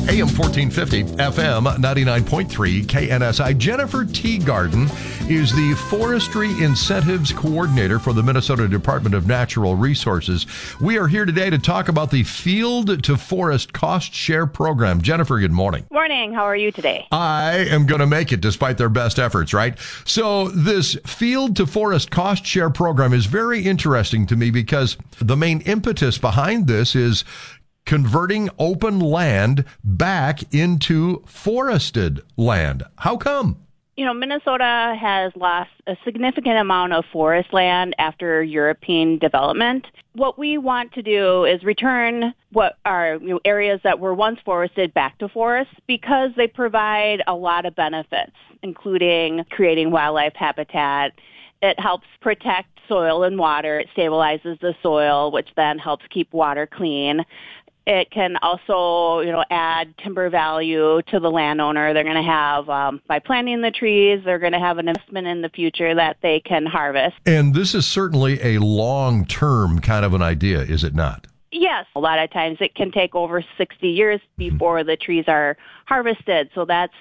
AM 1450, FM 99.3, KNSI. Jennifer Teagarden is the Forestry Incentives Coordinator for the Minnesota Department of Natural Resources. We are here today to talk about the Field to Forest Cost Share Program. Jennifer, good morning. Morning. How are you today? I am going to make it despite their best efforts, right? So this Field to Forest Cost Share Program is very interesting to me because the main impetus behind this is converting open land back into forested land. How come? You know, Minnesota has lost a significant amount of forest land after European development. What we want to do is return what are areas that were once forested back to forests because they provide a lot of benefits, including creating wildlife habitat. It helps protect soil and water. It stabilizes the soil, which then helps keep water clean. It can also, add timber value to the landowner. They're going to have, by planting the trees, they're going to have an investment in the future that they can harvest. And this is certainly a long-term kind of an idea, is it not? Yes. A lot of times it can take over 60 years before the trees are harvested. So that's,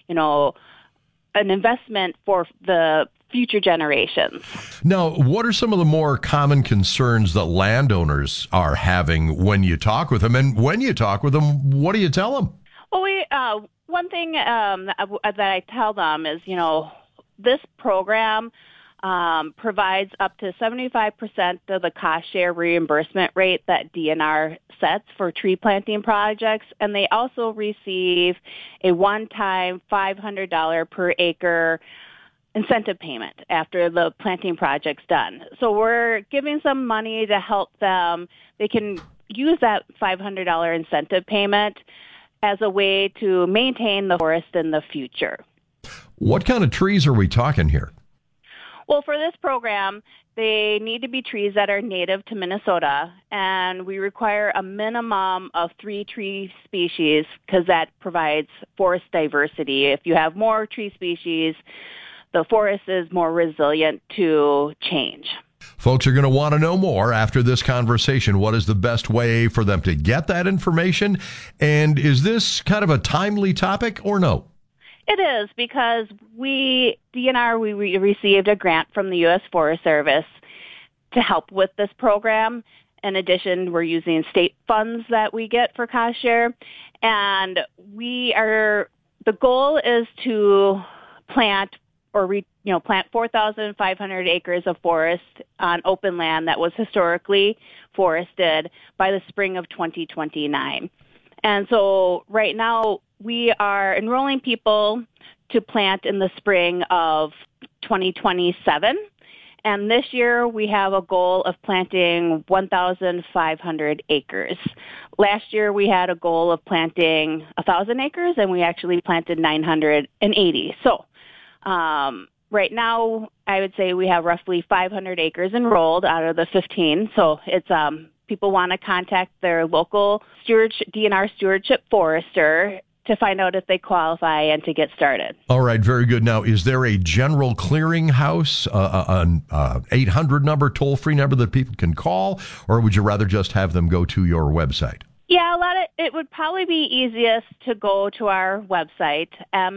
an investment for the future generations. Now, what are some of the more common concerns that landowners are having when you talk with them? And when you talk with them, what do you tell them? Well, one thing that I tell them is, this program provides up to 75% of the cost share reimbursement rate that DNR sets for tree planting projects, and they also receive a one-time $500 per acre incentive payment after the planting project's done. So we're giving some money to help them. They can use that $500 incentive payment as a way to maintain the forest in the future. What kind of trees are we talking here? Well, for this program, they need to be trees that are native to Minnesota, and we require a minimum of 3 tree species because that provides forest diversity. If you have more tree species, the forest is more resilient to change. Folks are going to want to know more after this conversation. What is the best way for them to get that information? And is this kind of a timely topic or no? It is because DNR received a grant from the U.S. Forest Service to help with this program. In addition, we're using state funds that we get for cost share. And the goal is to plant 4,500 acres of forest on open land that was historically forested by the spring of 2029. And so right now we are enrolling people to plant in the spring of 2027. And this year we have a goal of planting 1,500 acres. Last year we had a goal of planting 1,000 acres, and we actually planted 980. So right now, I would say we have roughly 500 acres enrolled out of the 15. So it's people want to contact their local DNR stewardship forester to find out if they qualify and to get started. All right, very good. Now, is there a general clearinghouse, an 800 number, toll-free number that people can call, or would you rather just have them go to your website? Yeah, it would probably be easiest to go to our website,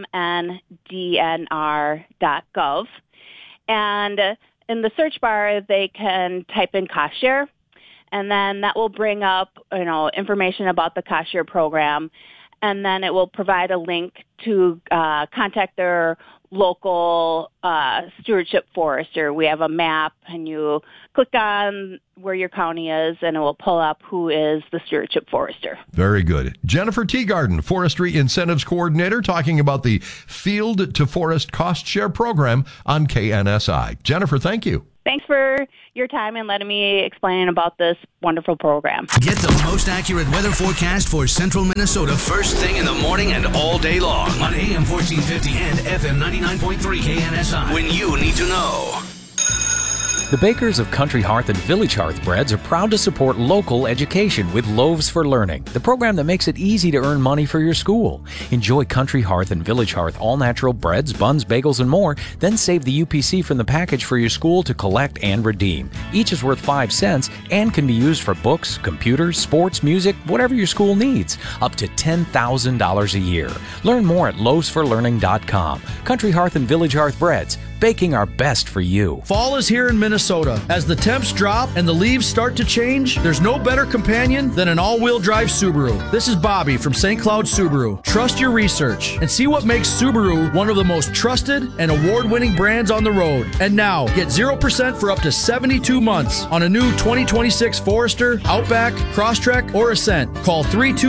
mndnr.gov, and in the search bar, they can type in cost share, and then that will bring up, information about the cost share program, and then it will provide a link to contact their local stewardship forester. We have a map, and you click on where your county is, and it will pull up who is the stewardship forester. Very good. Jennifer Teagarden, Forestry Incentives Coordinator, talking about the Field to Forest Cost Share Program on KNSI. Jennifer, thank you. Thanks for your time and letting me explain about this wonderful program. Get the most accurate weather forecast for central Minnesota first thing in the morning and all day long on AM 1450 and FM 99.3 KNSI. When you need to know. The bakers of Country Hearth and Village Hearth breads are proud to support local education with Loaves for Learning, the program that makes it easy to earn money for your school. Enjoy Country Hearth and Village Hearth all-natural breads, buns, bagels, and more. Then save the UPC from the package for your school to collect and redeem. Each is worth 5 cents and can be used for books, computers, sports, music, whatever your school needs. Up to $10,000 a year. Learn more at loavesforlearning.com. Country Hearth and Village Hearth breads, baking our best for you. Fall is here in Minnesota. As the temps drop and the leaves start to change, there's no better companion than an all-wheel drive Subaru. This is Bobby from St. Cloud Subaru. Trust your research and see what makes Subaru one of the most trusted and award-winning brands on the road. And now, get 0% for up to 72 months on a new 2026 Forester, Outback, Crosstrek, or Ascent. Call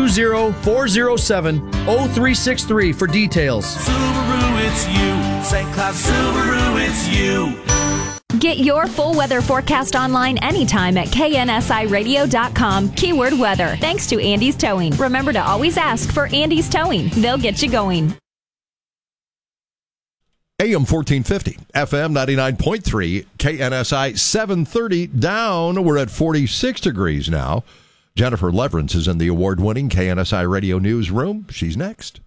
320-407-0363 for details. Subaru, it's you. St. Cloud Subaru, it's you. Get your full weather forecast online anytime at knsiradio.com. Keyword weather. Thanks to Andy's Towing. Remember to always ask for Andy's Towing. They'll get you going. AM 1450, FM 99.3, KNSI 730 down. We're at 46 degrees now. Jennifer Leverance is in the award-winning KNSI Radio Newsroom. She's next.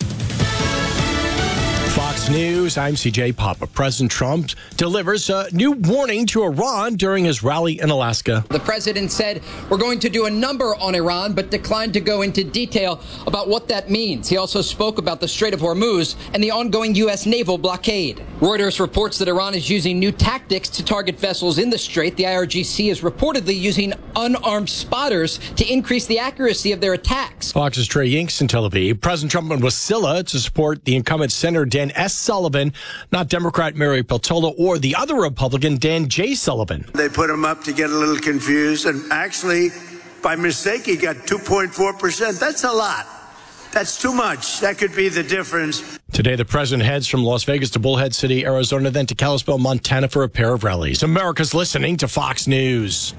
Fox News, I'm CJ Papa. President Trump delivers a new warning to Iran during his rally in Alaska. The president said, we're going to do a number on Iran, but declined to go into detail about what that means. He also spoke about the Strait of Hormuz and the ongoing U.S. naval blockade. Reuters reports that Iran is using new tactics to target vessels in the strait. The IRGC is reportedly using unarmed spotters to increase the accuracy of their attacks. Fox's Trey Yinks in Tel Aviv. President Trump went with Scylla to support the incumbent Senator Dan S. Sullivan, not Democrat Mary Peltola or the other Republican Dan J. Sullivan. They put him up to get a little confused, and actually, by mistake, he got 2.4%. That's a lot. That's too much. That could be the difference. Today, the president heads from Las Vegas to Bullhead City, Arizona, then to Kalispell, Montana for a pair of rallies. America's listening to Fox News.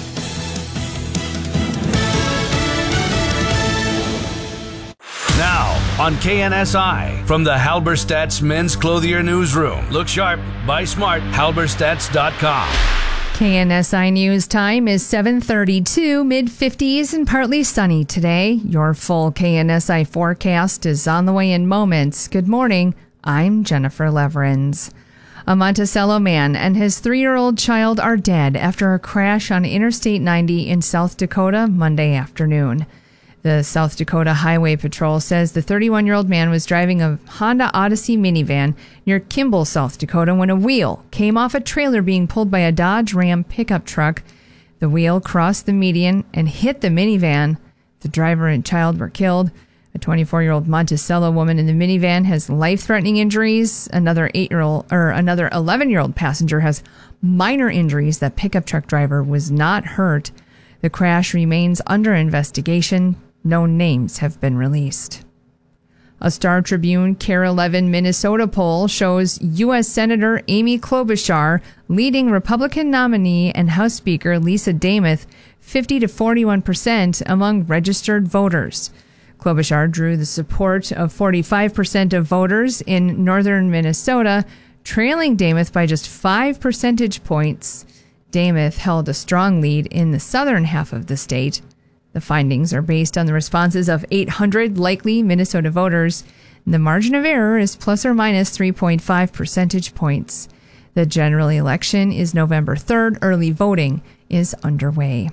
Now, on KNSI, from the Halberstadt's Men's Clothier Newsroom. Look sharp, buy smart, halberstadts.com. KNSI News time is 7:32, mid-50s and partly sunny today. Your full KNSI forecast is on the way in moments. Good morning, I'm Jennifer Leverance. A Monticello man and his 3-year-old child are dead after a crash on Interstate 90 in South Dakota Monday afternoon. The South Dakota Highway Patrol says the 31-year-old man was driving a Honda Odyssey minivan near Kimball, South Dakota, when a wheel came off a trailer being pulled by a Dodge Ram pickup truck. The wheel crossed the median and hit the minivan. The driver and child were killed. A 24-year-old Monticello woman in the minivan has life-threatening injuries. Another 11-year-old passenger has minor injuries. That pickup truck driver was not hurt. The crash remains under investigation. No names have been released. A Star Tribune KARE 11 Minnesota poll shows U.S. Senator Amy Klobuchar leading Republican nominee and House Speaker Lisa Demuth 50 to 41% among registered voters. Klobuchar drew the support of 45% of voters in northern Minnesota, trailing Demuth by just 5 percentage points. Demuth held a strong lead in the southern half of the state. The findings are based on the responses of 800 likely Minnesota voters. The margin of error is plus or minus 3.5 percentage points. The general election is November 3rd. Early voting is underway.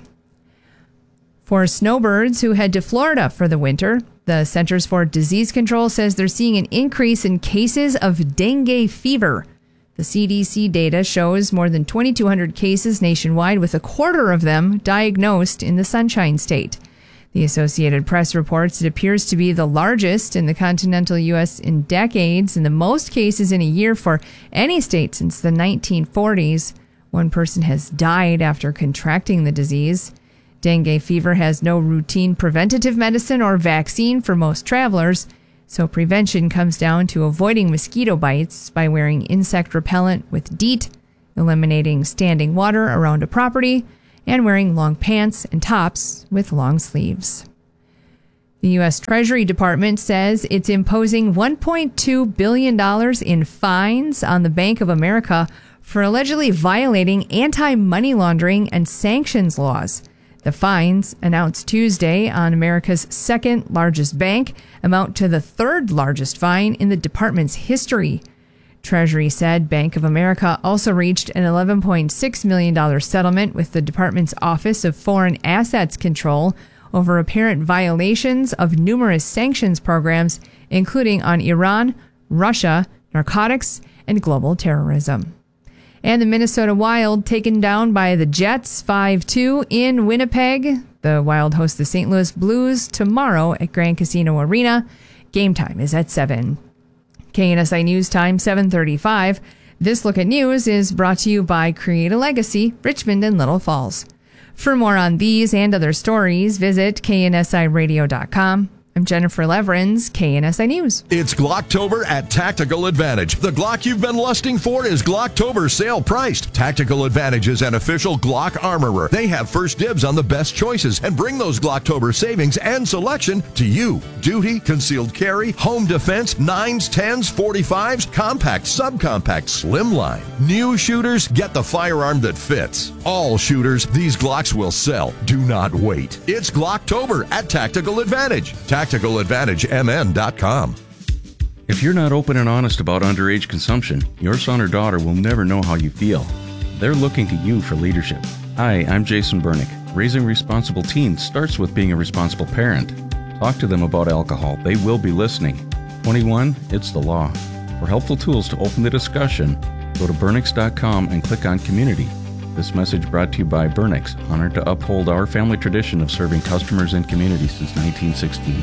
For snowbirds who head to Florida for the winter, the Centers for Disease Control says they're seeing an increase in cases of dengue fever. The CDC data shows more than 2,200 cases nationwide, with a quarter of them diagnosed in the Sunshine State. The Associated Press reports it appears to be the largest in the continental U.S. in decades and the most cases in a year for any state since the 1940s. One person has died after contracting the disease. Dengue fever has no routine preventative medicine or vaccine for most travelers. So prevention comes down to avoiding mosquito bites by wearing insect repellent with DEET, eliminating standing water around a property, and wearing long pants and tops with long sleeves. The U.S. Treasury Department says it's imposing $1.2 billion in fines on the Bank of America for allegedly violating anti-money laundering and sanctions laws. The fines, announced Tuesday on America's second largest bank, amount to the third largest fine in the department's history. Treasury said Bank of America also reached an $11.6 million settlement with the department's Office of Foreign Assets Control over apparent violations of numerous sanctions programs, including on Iran, Russia, narcotics, and global terrorism. And the Minnesota Wild taken down by the Jets 5-2 in Winnipeg. The Wild host the St. Louis Blues tomorrow at Grand Casino Arena. Game time is at 7. KNSI News Time, 7:35. This Look at News is brought to you by Create a Legacy, Richmond and Little Falls. For more on these and other stories, visit KNSIRadio.com. I'm Jennifer Leverins, KNSI News. It's Glocktober at Tactical Advantage. The Glock you've been lusting for is Glocktober sale priced. Tactical Advantage is an official Glock armorer. They have first dibs on the best choices and bring those Glocktober savings and selection to you. Duty, concealed carry, home defense, 9s, 10s, 45s, compact, subcompact, slimline. New shooters get the firearm that fits. All shooters, these Glocks will sell. Do not wait. It's Glocktober at Tactical Advantage. TacticalAdvantageMN.com. If you're not open and honest about underage consumption, your son or daughter will never know how you feel. They're looking to you for leadership. Hi, I'm Jason Bernick. Raising responsible teens starts with being a responsible parent. Talk to them about alcohol. They will be listening. 21, it's the law. For helpful tools to open the discussion, go to Bernix.com and click on Community. This message brought to you by Bernix, honored to uphold our family tradition of serving customers and communities since 1916.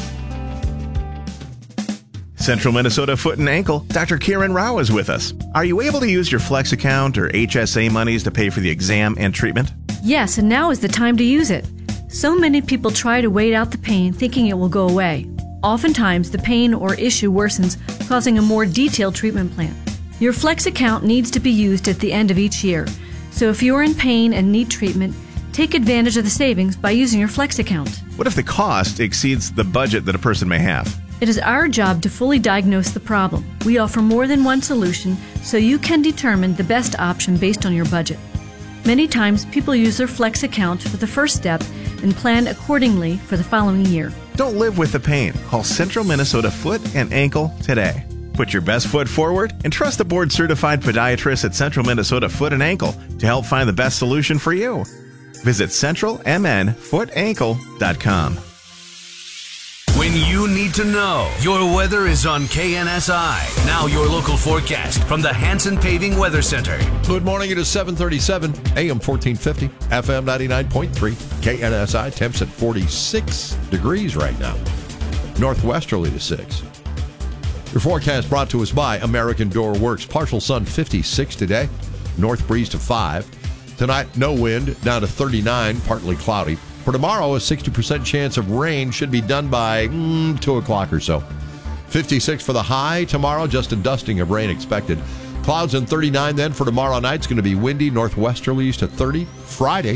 Central Minnesota Foot and Ankle, Dr. Karen Rao is with us. Are you able to use your Flex account or HSA monies to pay for the exam and treatment? Yes, and now is the time to use it. So many people try to wait out the pain thinking it will go away. Oftentimes, the pain or issue worsens, causing a more detailed treatment plan. Your Flex account needs to be used at the end of each year. So if you're in pain and need treatment, take advantage of the savings by using your Flex account. What if the cost exceeds the budget that a person may have? It is our job to fully diagnose the problem. We offer more than one solution, so you can determine the best option based on your budget. Many times, people use their Flex account for the first step and plan accordingly for the following year. Don't live with the pain. Call Central Minnesota Foot and Ankle today. Put your best foot forward and trust the board-certified podiatrist at Central Minnesota Foot and Ankle to help find the best solution for you. Visit centralmnfootankle.com. When you need to know, your weather is on KNSI. Now your local forecast from the Hanson Paving Weather Center. Good morning. It is 7:37, AM 1450, FM 99.3, KNSI. Temps at 46 degrees right now. Northwesterly to 6. Your forecast brought to us by American Door Works. Partial sun, 56 today. North breeze to 5. Tonight, no wind, down to 39, partly cloudy. For tomorrow, a 60% chance of rain should be done by 2 o'clock or so. 56 for the high. Tomorrow, just a dusting of rain expected. Clouds and 39 then for tomorrow night. It's going to be windy, northwesterlies to 30. Friday,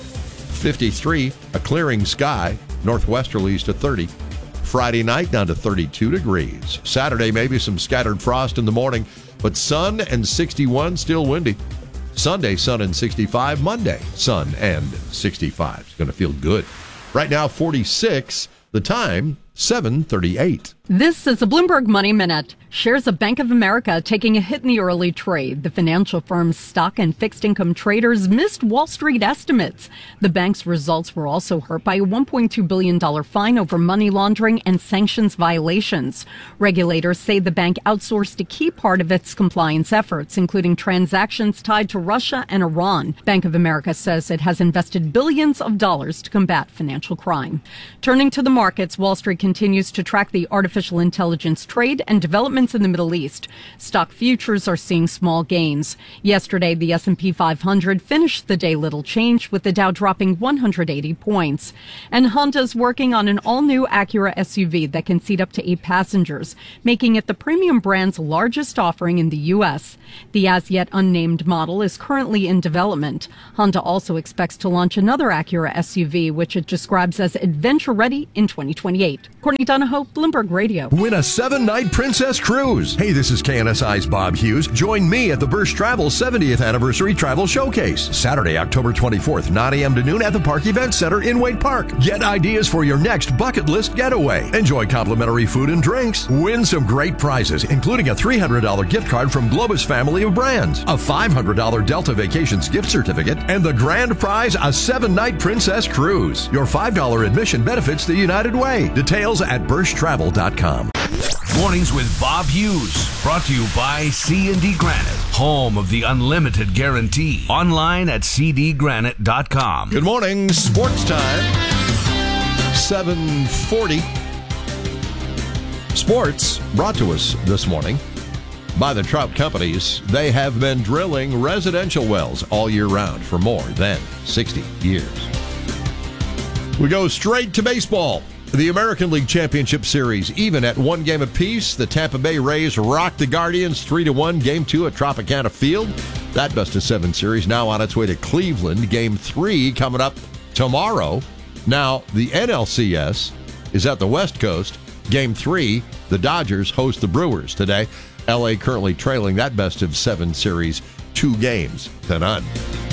53, a clearing sky, northwesterlies to 30. Friday night down to 32 degrees. Saturday, maybe some scattered frost in the morning, but sun and 61, still windy. Sunday, sun and 65. Monday, sun and 65. It's going to feel good. Right now, 46. The time, 7:38. This is a Bloomberg Money Minute. Shares of Bank of America taking a hit in the early trade. The financial firm's stock and fixed income traders missed Wall Street estimates. The bank's results were also hurt by a $1.2 billion fine over money laundering and sanctions violations. Regulators say the bank outsourced a key part of its compliance efforts, including transactions tied to Russia and Iran. Bank of America says it has invested billions of dollars to combat financial crime. Turning to the markets, Wall Street continues to track the artificial intelligence trade and developments in the Middle East. Stock futures are seeing small gains. Yesterday, the S&P 500 finished the day little change, with the Dow dropping 180 points. And Honda's working on an all-new Acura SUV that can seat up to 8 passengers, making it the premium brand's largest offering in the U.S. The as-yet unnamed model is currently in development. Honda also expects to launch another Acura SUV, which it describes as adventure-ready, in 2028. Courtney Donahoe, Bloomberg Radio. Win a 7-night Princess Cruise. Hey, this is KNSI's Bob Hughes. Join me at the Birch Travel 70th Anniversary Travel Showcase. Saturday, October 24th, 9 a.m. to noon at the Park Event Center in Wade Park. Get ideas for your next bucket list getaway. Enjoy complimentary food and drinks. Win some great prizes, including a $300 gift card from Globus family of brands, a $500 Delta Vacations gift certificate, and the grand prize, a 7-night Princess Cruise. Your $5 admission benefits the United Way. Details at birchtravel.com. Mornings with Bob Hughes, brought to you by C&D Granite, home of the unlimited guarantee. Online at cdgranite.com. Good morning, sports time. 7:40. Sports brought to us this morning by the Trout Companies. They have been drilling residential wells all year round for more than 60 years. We go straight to baseball. The American League Championship Series, even at 1 game apiece. The Tampa Bay Rays rocked the Guardians 3-1, Game 2 at Tropicana Field. That best-of-7 series now on its way to Cleveland. Game 3 coming up tomorrow. Now, the NLCS is at the West Coast. Game 3, the Dodgers host the Brewers today. LA currently trailing that best-of-7 series 2-0.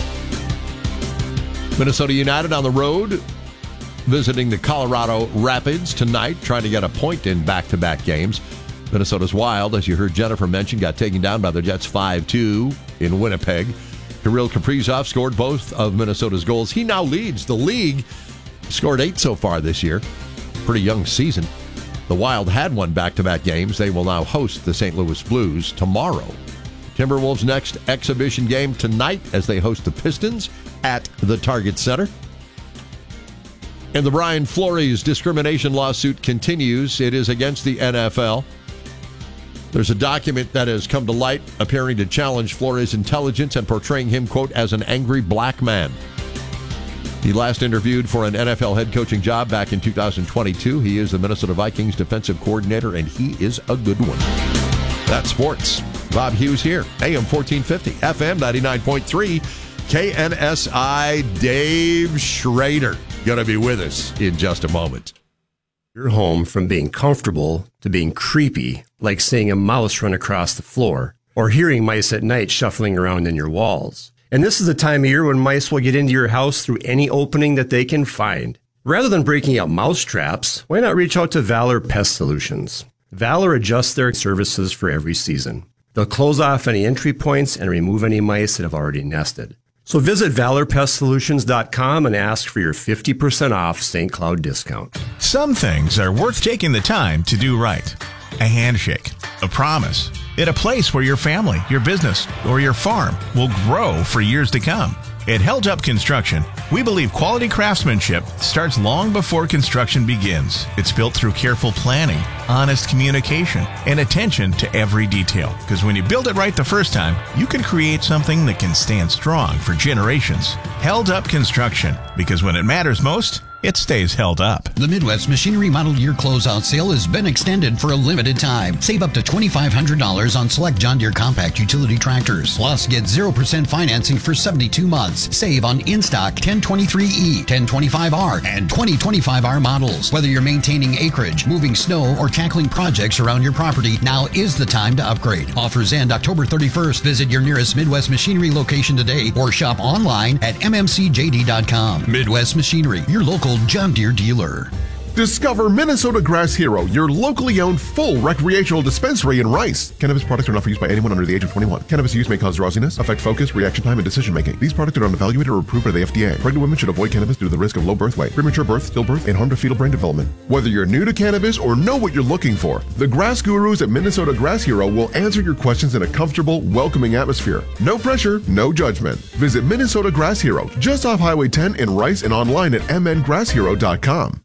Minnesota United on the road, visiting the Colorado Rapids tonight, trying to get a point in back-to-back games. Minnesota's Wild, as you heard Jennifer mention, got taken down by the Jets 5-2 in Winnipeg. Kirill Kaprizov scored both of Minnesota's goals. He now leads the league. Scored 8 so far this year. Pretty young season. The Wild had won back-to-back games. They will now host the St. Louis Blues tomorrow. Timberwolves' next exhibition game tonight as they host the Pistons at the Target Center. And the Brian Flores discrimination lawsuit continues. It is against the NFL. There's a document that has come to light appearing to challenge Flores' intelligence and portraying him, quote, as an angry black man. He last interviewed for an NFL head coaching job back in 2022. He is the Minnesota Vikings defensive coordinator, and he is a good one. That's sports. Bob Hughes here, AM 1450, FM 99.3, KNSI. Dave Schrader going to be with us in just a moment. Your home from being comfortable to being creepy, like seeing a mouse run across the floor or hearing mice at night shuffling around in your walls. And this is the time of year when mice will get into your house through any opening that they can find. Rather than breaking out mouse traps, why not reach out to Valor Pest Solutions? Valor adjusts their services for every season. They'll close off any entry points and remove any mice that have already nested. So visit ValorPestSolutions.com and ask for your 50% off St. Cloud discount. Some things are worth taking the time to do right. A handshake, a promise, at a place where your family, your business, or your farm will grow for years to come. At Held Up Construction, we believe quality craftsmanship starts long before construction begins. It's built through careful planning, honest communication, and attention to every detail. Because when you build it right the first time, you can create something that can stand strong for generations. Held Up Construction, because when it matters most, it stays held up. The Midwest Machinery Model Year Closeout Sale has been extended for a limited time. Save up to $2,500 on select John Deere compact utility tractors. Plus, get 0% financing for 72 months. Save on in-stock 1023E, 1025R, and 2025R models. Whether you're maintaining acreage, moving snow, or tackling projects around your property, now is the time to upgrade. Offers end October 31st. Visit your nearest Midwest Machinery location today or shop online at mmcjd.com. Midwest Machinery, your local John Deere dealer. Discover Minnesota Grass Hero, your locally owned full recreational dispensary in Rice. Cannabis products are not for use by anyone under the age of 21. Cannabis use may cause drowsiness, affect focus, reaction time, and decision making. These products are not evaluated or approved by the FDA. Pregnant women should avoid cannabis due to the risk of low birth weight, premature birth, stillbirth, and harm to fetal brain development. Whether you're new to cannabis or know what you're looking for, the grass gurus at Minnesota Grass Hero will answer your questions in a comfortable, welcoming atmosphere. No pressure, no judgment. Visit Minnesota Grass Hero, just off Highway 10 in Rice and online at mngrasshero.com.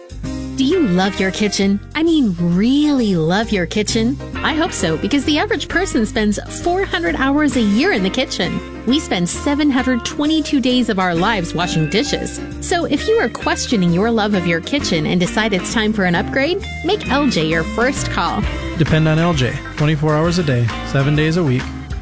Do you love your kitchen? I mean, really love your kitchen? I hope so, because the average person spends 400 hours a year in the kitchen. We spend 722 days of our lives washing dishes. So if you are questioning your love of your kitchen and decide it's time for an upgrade, make LJ your first call. Depend on LJ 24 hours a day, 7 days a week,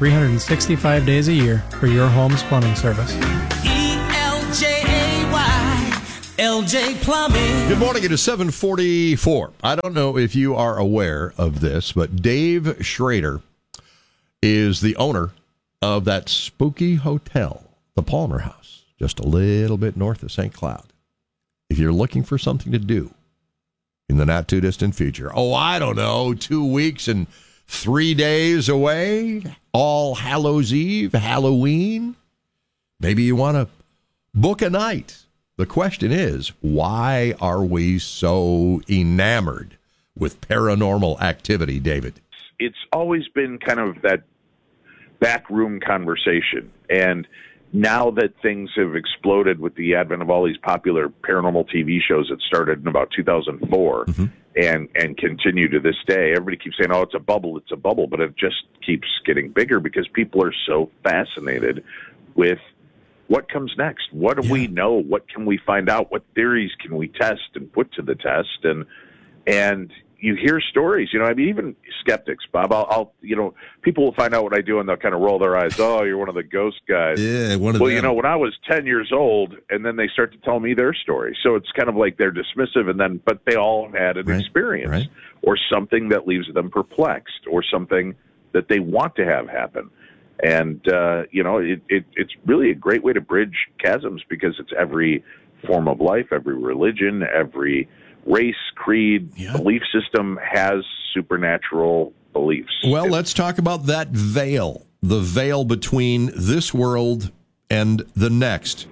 365 days a year for your home's plumbing service. ELJAY, LJ Plumbing. Good morning. It is 7:44. I don't know if you are aware of this, but Dave Schrader is the owner of that spooky hotel, the Palmer House, just a little bit north of St. Cloud. If you're looking for something to do in the not too distant future, I don't know, 2 weeks and 3 days away, All Hallows Eve, Halloween, maybe you want to book a night. The question is, why are we so enamored with paranormal activity, David? It's always been kind of that backroom conversation. And now that things have exploded with the advent of all these popular paranormal TV shows that started in about 2004 and continue to this day, everybody keeps saying, it's a bubble, but it just keeps getting bigger because people are so fascinated with what comes next. What do we know? What can we find out? What theories can we test and put to the test? And you hear stories, even skeptics, Bob, people will find out what I do and they'll kind of roll their eyes. Oh, you're one of the ghost guys. Yeah, one of them. When I was 10 years old, and then they start to tell me their story. So it's kind of like they're dismissive, but they all had an experience or something that leaves them perplexed or something that they want to have happen. And, it's really a great way to bridge chasms because it's every form of life, every religion, every race, creed, belief system has supernatural beliefs. Well, let's talk about that veil, the veil between this world and the next.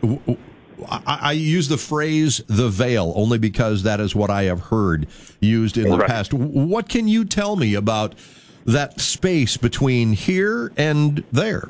I use the phrase the veil only because that is what I have heard used in the past. What can you tell me about that space between here and there?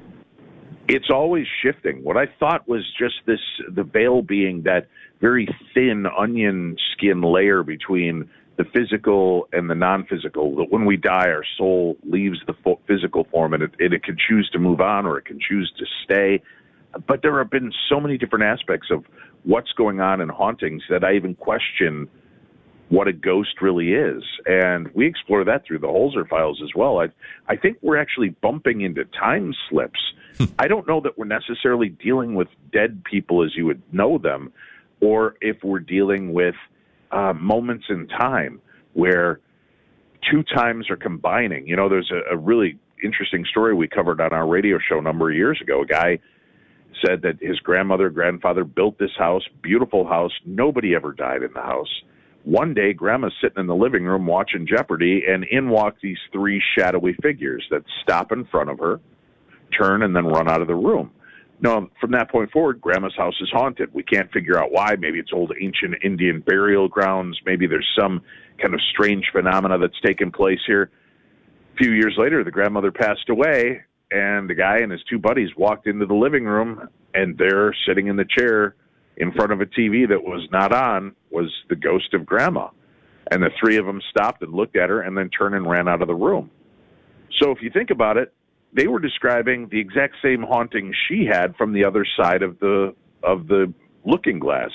It's always shifting. What I thought was just the veil being that very thin onion skin layer between the physical and the non-physical, that when we die, our soul leaves the physical form and it can choose to move on or it can choose to stay. But there have been so many different aspects of what's going on in hauntings that I even question what a ghost really is. And we explore that through the Holzer files as well. I think we're actually bumping into time slips. I don't know that we're necessarily dealing with dead people as you would know them, or if we're dealing with moments in time where two times are combining. There's a really interesting story we covered on our radio show a number of years ago. A guy said that his grandfather built this house, beautiful house. Nobody ever died in the house. One day, Grandma's sitting in the living room watching Jeopardy, and in walk these three shadowy figures that stop in front of her, turn, and then run out of the room. Now, from that point forward, Grandma's house is haunted. We can't figure out why. Maybe it's old ancient Indian burial grounds. Maybe there's some kind of strange phenomena that's taken place here. A few years later, the grandmother passed away, and the guy and his two buddies walked into the living room, and there, sitting in the chair in front of a TV that was not on, was the ghost of Grandma. And the three of them stopped and looked at her and then turned and ran out of the room. So if you think about it, they were describing the exact same haunting she had from the other side of the looking glass.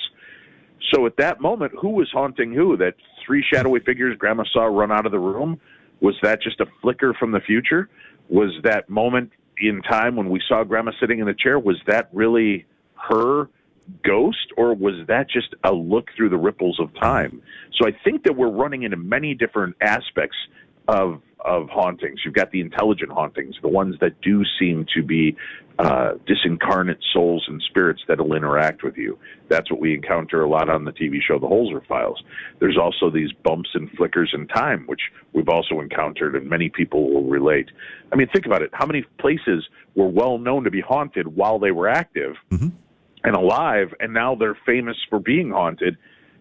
So at that moment, who was haunting who? That three shadowy figures Grandma saw run out of the room? Was that just a flicker from the future? Was that moment in time when we saw Grandma sitting in the chair, was that really her ghost, or was that just a look through the ripples of time? So I think that we're running into many different aspects of hauntings. You've got the intelligent hauntings, the ones that do seem to be disincarnate souls and spirits that will interact with you. That's what we encounter a lot on the TV show The Holzer Files. There's also these bumps and flickers in time, which we've also encountered, and many people will relate. I mean, think about it. How many places were well known to be haunted while they were active and alive, and now they're famous for being haunted,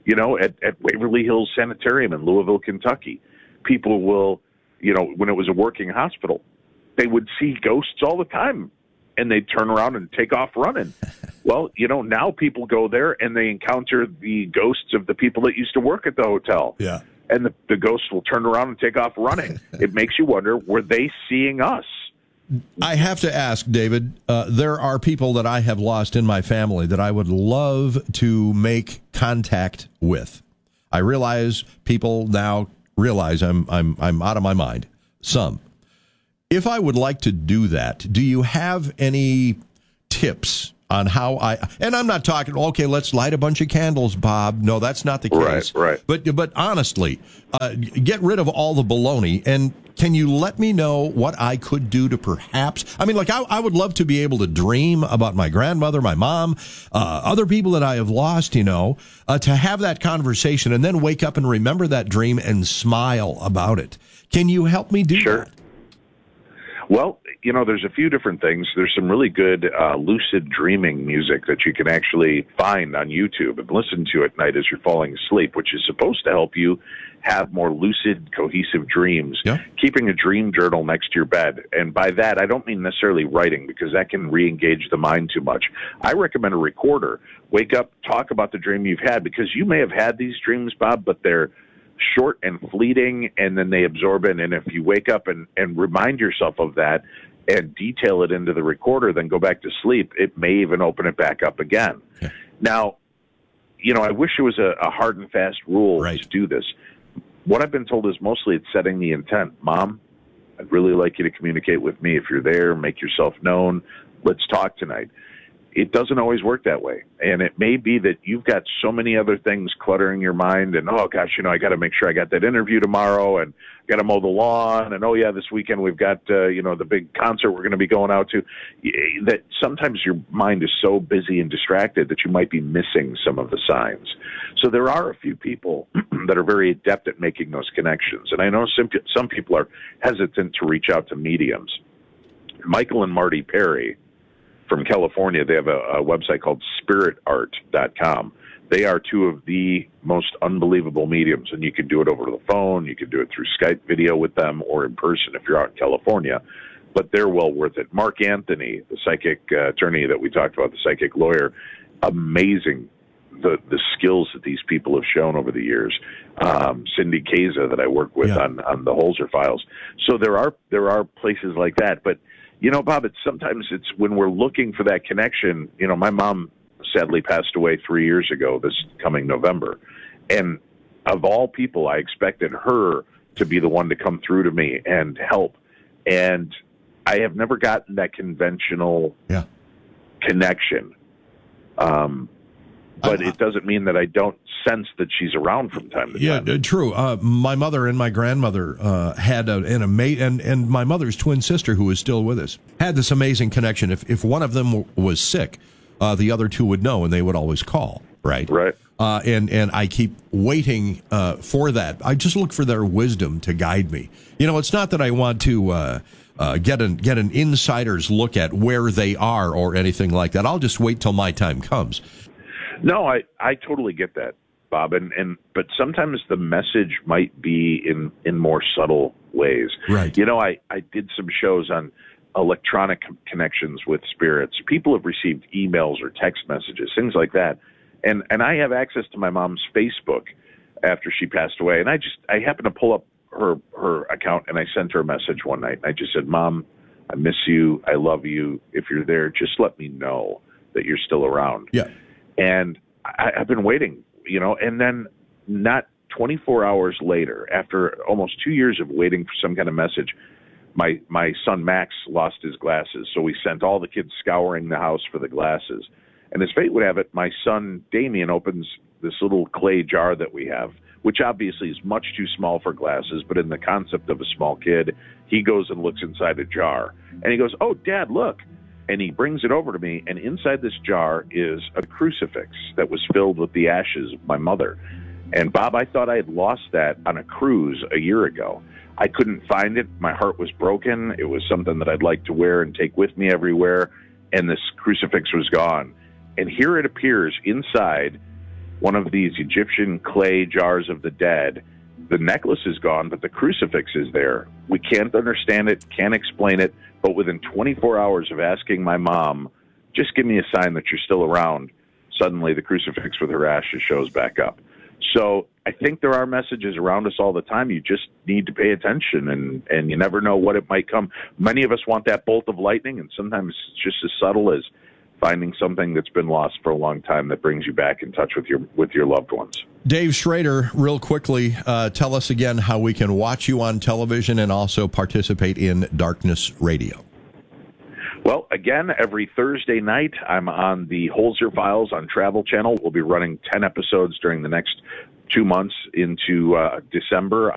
at Waverly Hills Sanitarium in Louisville, Kentucky. People will, when it was a working hospital, they would see ghosts all the time, and they'd turn around and take off running. Well, now people go there, and they encounter the ghosts of the people that used to work at the hotel. Yeah. And the ghosts will turn around and take off running. It makes you wonder, were they seeing us? I have to ask, David, there are people that I have lost in my family that I would love to make contact with. I realize people now realize I'm out of my mind. Some. If I would like to do that, do you have any tips on how and I'm not talking, okay, let's light a bunch of candles, Bob. No, that's not the case. Right. But honestly, get rid of all the baloney, and can you let me know what I could do to perhaps, I mean, like, I would love to be able to dream about my grandmother, my mom, other people that I have lost, to have that conversation and then wake up and remember that dream and smile about it. Can you help me do that? Well, there's a few different things. There's some really good lucid dreaming music that you can actually find on YouTube and listen to at night as you're falling asleep, which is supposed to help you have more lucid, cohesive dreams. Yeah. Keeping a dream journal next to your bed. And by that, I don't mean necessarily writing, because that can re-engage the mind too much. I recommend a recorder. Wake up, talk about the dream you've had, because you may have had these dreams, Bob, but they're short and fleeting, and then they absorb it. And if you wake up and remind yourself of that and detail it into the recorder, then go back to sleep, it may even open it back up again. Yeah. Now, I wish it was a hard and fast rule to do this. What I've been told is mostly it's setting the intent. Mom, I'd really like you to communicate with me. If you're there, make yourself known. Let's talk tonight. It doesn't always work that way. And it may be that you've got so many other things cluttering your mind, and, oh, gosh, I got to make sure I got that interview tomorrow, and got to mow the lawn, and, oh, yeah, this weekend we've got, the big concert we're going to be going out to, that sometimes your mind is so busy and distracted that you might be missing some of the signs. So there are a few people that are very adept at making those connections. And I know some people are hesitant to reach out to mediums. Michael and Marty Perry from California, they have a website called spiritart.com. They are two of the most unbelievable mediums, and you can do it over the phone, you can do it through Skype video with them, or in person if you're out in California, but they're well worth it. Mark Anthony, the psychic attorney that we talked about, the psychic lawyer, amazing the skills that these people have shown over the years. Cindy Kaza that I work with on the Holzer files. So there are places like that, but Bob, sometimes it's when we're looking for that connection. My mom sadly passed away 3 years ago, this coming November. And of all people, I expected her to be the one to come through to me and help. And I have never gotten that conventional connection. But it doesn't mean that I don't sense that she's around from time to time. Yeah, true. My mother and my grandmother had an amazing, and my mother's twin sister, who is still with us, had this amazing connection. If one of them was sick, the other two would know, and they would always call. Right. And I keep waiting for that. I just look for their wisdom to guide me. It's not that I want to get an insider's look at where they are or anything like that. I'll just wait till my time comes. No, I totally get that, Bob. But sometimes the message might be in more subtle ways. Right. I did some shows on electronic connections with spirits. People have received emails or text messages, things like that. And I have access to my mom's Facebook after she passed away. And I happened to pull up her account, and I sent her a message one night. I just said, Mom, I miss you. I love you. If you're there, just let me know that you're still around. Yeah. And I've been waiting, and then not 24 hours later, after almost 2 years of waiting for some kind of message, my son Max lost his glasses. So we sent all the kids scouring the house for the glasses. And as fate would have it, my son Damien opens this little clay jar that we have, which obviously is much too small for glasses, but in the concept of a small kid, he goes and looks inside a jar. And he goes, "Oh, Dad, look." And he brings it over to me, and inside this jar is a crucifix that was filled with the ashes of my mother. And, Bob, I thought I had lost that on a cruise a year ago. I couldn't find it. My heart was broken. It was something that I'd like to wear and take with me everywhere, and this crucifix was gone. And here it appears inside one of these Egyptian clay jars of the dead. The necklace is gone, but the crucifix is there. We can't understand it, can't explain it, but within 24 hours of asking my mom, just give me a sign that you're still around, suddenly the crucifix with her ashes shows back up. So I think there are messages around us all the time. You just need to pay attention, and you never know what it might come. Many of us want that bolt of lightning, and sometimes it's just as subtle as finding something that's been lost for a long time that brings you back in touch with your loved ones. Dave Schrader, real quickly, tell us again how we can watch you on television and also participate in Darkness Radio. Well, again, every Thursday night, I'm on the Holzer Files on Travel Channel. We'll be running 10 episodes during the next 2 months into December